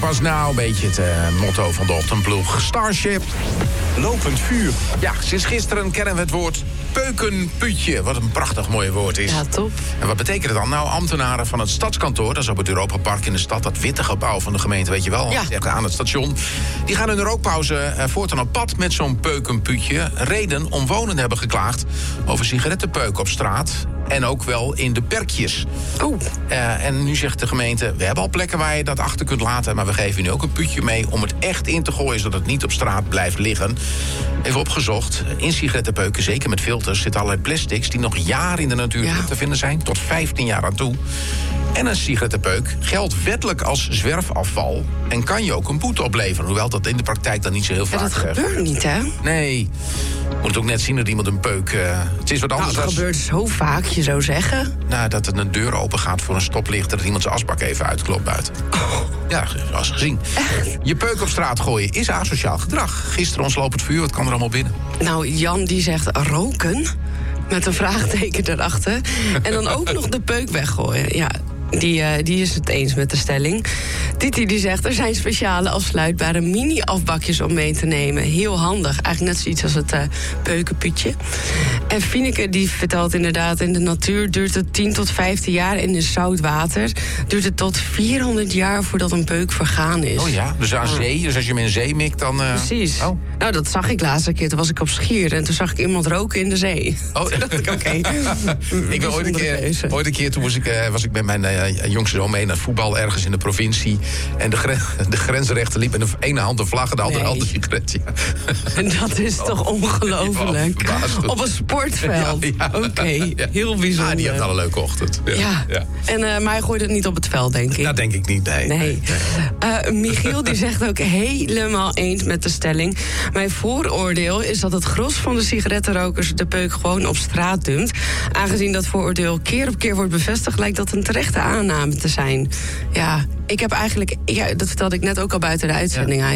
Was nou een beetje het motto van de ochtendploeg. Starship. Lopend vuur. Ja, sinds gisteren kennen we het woord peukenputje. Wat een prachtig mooi woord is. Ja, top. En wat betekent het dan? Nou, ambtenaren van het stadskantoor, dat is op het Europapark in de stad, dat witte gebouw van de gemeente, weet je wel, Ja. echt aan het station. Die gaan in de rookpauze voortaan op pad met zo'n peukenputje. Reden omwonenden hebben geklaagd over sigarettenpeuk op straat. En ook wel in de perkjes. Oh. En nu zegt de gemeente, we hebben al plekken waar je dat achter kunt laten, maar we geven je nu ook een putje mee om het echt in te gooien, zodat het niet op straat blijft liggen. Even opgezocht, in sigarettenpeuken, zeker met filters, zitten allerlei plastics die nog jaren in de natuur te vinden zijn, tot 15 jaar aan toe. En een sigarettenpeuk geldt wettelijk als zwerfafval en kan je ook een boete opleveren, hoewel dat in de praktijk dan niet zo heel vaak Dat gebeurt niet, hè? Nee. Je moet het ook net zien dat iemand een peuk... het is wat anders Nou, het gebeurt zo vaak, je zou zeggen. Nou, dat er een deur open gaat voor een stoplicht, dat iemand zijn asbak even uitklopt buiten. Ja, als gezien. Echt? Je peuk op straat gooien is asociaal gedrag. Gisteren ons lopend vuur, wat kan er allemaal binnen? Nou, Jan die zegt roken, met een vraagteken erachter. En dan ook nog de peuk weggooien. Ja, die is het eens met de stelling. Titi die zegt, er zijn speciale afsluitbare mini-afbakjes om mee te nemen. Heel handig. Eigenlijk net zoiets als het peukenputje. En Fineke die vertelt inderdaad, in de natuur duurt het 10 tot 15 jaar. En in zout water duurt het tot 400 jaar voordat een peuk vergaan is. Oh ja, dus aan zee. Dus als je hem in zee mikt, dan... Precies. Oh. Nou, dat zag ik laatste keer. Toen was ik op Schier en toen zag ik iemand roken in de zee. Oh. Toen dacht ik, oké. Ik ben ooit een keer, toen was ik met mijn jongste zoon mee naar het voetbal ergens in de provincie. En de grensrechter liep met de ene hand de vlag en de andere hand de sigaret. Ja. En dat is toch ongelooflijk. Ja, op een sportveld. Ja. Oké, heel bijzonder. Ah, die heeft al een leuke ochtend. Ja. En maar hij gooit het niet op het veld, denk ik. Dat denk ik niet, nee. Michiel die zegt ook helemaal eens met de stelling. Mijn vooroordeel is dat het gros van de sigarettenrokers de peuk gewoon op straat dumpt. Aangezien dat vooroordeel keer op keer wordt bevestigd, lijkt dat een terechte aanname te zijn. Ja, ik heb eigenlijk, dat vertelde ik net ook al buiten de uitzending.